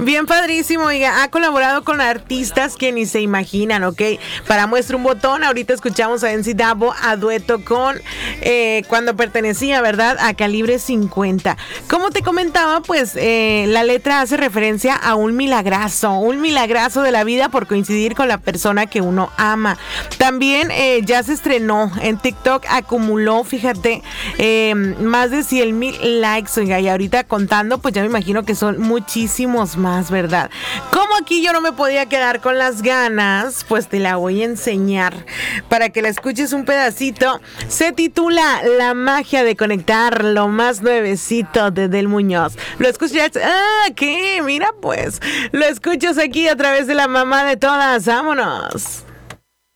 Bien padrísimo, oiga, ha colaborado con artistas que ni se imaginan, ¿ok? Para muestra un botón, ahorita escuchamos a MC Davo a dueto con, cuando pertenecía, ¿verdad?, a Calibre 50. Como te comentaba, pues la letra hace referencia a un milagrazo de la vida por coincidir con la persona que uno ama. También ya se estrenó en TikTok, acumuló, fíjate, más de 100,000 likes, oiga, y ahorita contando, pues ya me imagino que son muchísimos más, ¿verdad? Como aquí yo no me podía quedar con las ganas, pues te la voy a enseñar para que la escuches un pedacito. Se titula La magia de conectar, lo más nuevecito de Del Muñoz. Lo escuchas, ¿qué? Mira pues, lo escuchas aquí a través de la mamá de todas, vámonos.